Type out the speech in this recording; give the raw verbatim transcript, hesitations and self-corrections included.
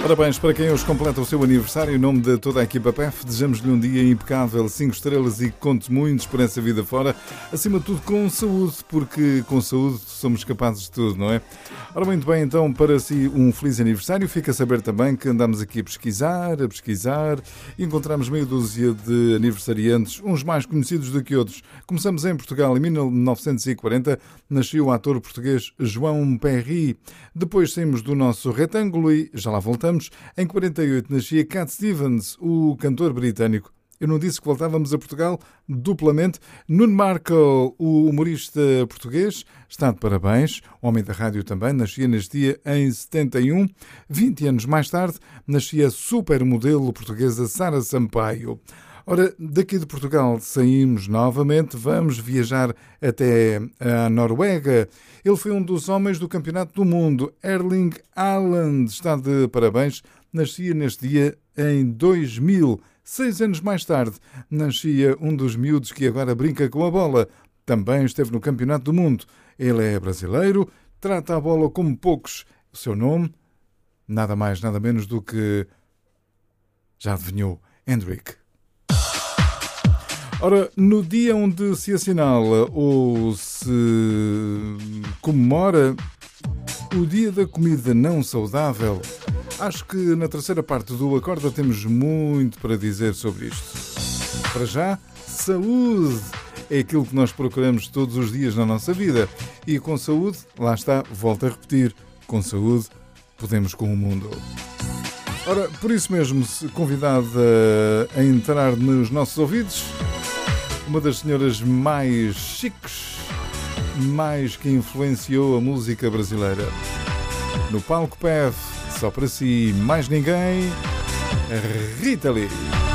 Parabéns para quem hoje completa o seu aniversário. Em nome de toda a equipa P E F, desejamos-lhe um dia impecável, cinco estrelas e que conte muito por essa vida fora. Acima de tudo, com saúde, porque com saúde somos capazes de tudo, não é? Ora, muito bem, então, para si um feliz aniversário. Fica a saber também que andamos aqui a pesquisar, a pesquisar e encontramos meia dúzia de aniversariantes, uns mais conhecidos do que outros. Começamos em Portugal. Em mil novecentos e quarenta nasceu o ator português João Perry. Depois saímos do nosso retângulo e já lá voltamos. Em quarenta e oito nascia Cat Stevens, o cantor britânico. Eu não disse que voltávamos a Portugal duplamente. Nuno Markle, o humorista português, está de parabéns. Homem da rádio também, nascia neste dia em setenta e um. vinte anos mais tarde, nascia a supermodelo portuguesa Sara Sampaio. Ora, daqui de Portugal saímos novamente, vamos viajar até a Noruega. Ele foi um dos homens do Campeonato do Mundo. Erling Haaland está de parabéns. Nascia neste dia em dois mil. Seis anos mais tarde, nascia um dos miúdos que agora brinca com a bola. Também esteve no Campeonato do Mundo. Ele é brasileiro, trata a bola como poucos. O seu nome, nada mais, nada menos do que... já adivinhou, Hendrik. Ora, no dia onde se assinala ou se comemora o Dia da Comida Não Saudável, acho que na terceira parte do Acorda temos muito para dizer sobre isto. Para já, saúde é aquilo que nós procuramos todos os dias na nossa vida. E com saúde, lá está, volto a repetir, com saúde podemos com o mundo. Ora, por isso mesmo, convidada a entrar nos nossos ouvidos, uma das senhoras mais chiques, mais que influenciou a música brasileira. No palco P E F, só para si, mais ninguém, Rita Lee.